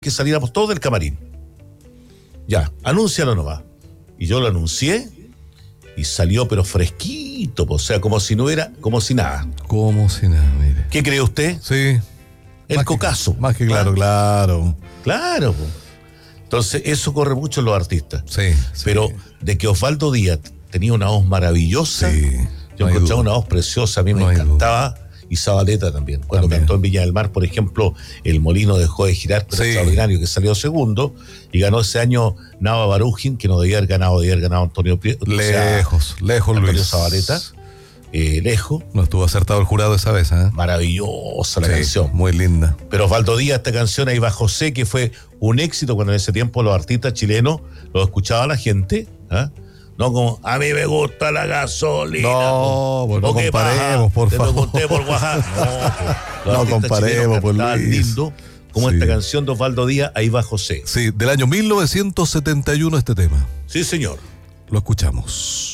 que saliéramos todos del camarín. Ya, anúncialo nomás. Y yo lo anuncié y salió pero fresquito, o sea, como si no hubiera, como si nada. Como si nada, mire. ¿Qué cree usted? Sí. El cocazo. Más que claro, ¿Ah? claro. Claro, po. Entonces, eso corre mucho en los artistas. Sí. Pero de que Osvaldo Díaz tenía una voz maravillosa, Sí, yo no hay encontraba duda. una voz preciosa, a mí me No hay encantaba. Y Zabaleta también. Cuando También. cantó en Viña del Mar, por ejemplo, El Molino dejó de girar, pero Sí. extraordinario, que salió segundo. Y ganó ese año Nava Barujin, que no debía haber ganado Antonio Prieto. Lejos, lejos, Antonio Luis. Zabaleta. Lejos. No estuvo acertado el jurado esa vez, ¿eh? Maravillosa la Sí, canción. muy linda. Pero Osvaldo Díaz, esta canción Ahí va José, que fue un éxito cuando en ese tiempo los artistas chilenos lo escuchaba la gente. ¿Ah? No como, a mí me gusta la gasolina. No, pues no ¿O qué comparemos, pasa? por Te lo favor. conté por WhatsApp. No, pues, los No artistas comparemos, chilenos pues, cantaban Luis. lindo, como Sí. esta canción de Osvaldo Díaz, Ahí va José. Sí, del año 1971 este tema. Sí, señor. Lo escuchamos.